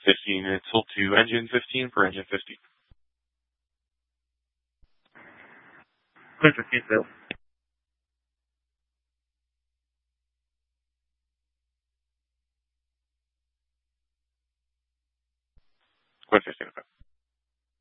15, and tilt to engine 15 for engine 15. Clear 15 failed. Clear 15, okay.